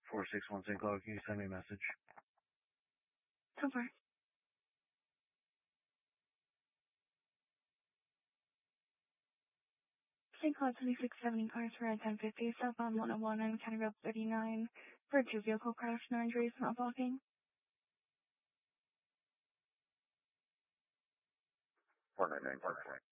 461 St. Cloud, can you send me a message? So far. St. Cloud 2670 cars for 1050, southbound 101 and County Road 39 for 2 vehicle crash, no injuries, not blocking. 499,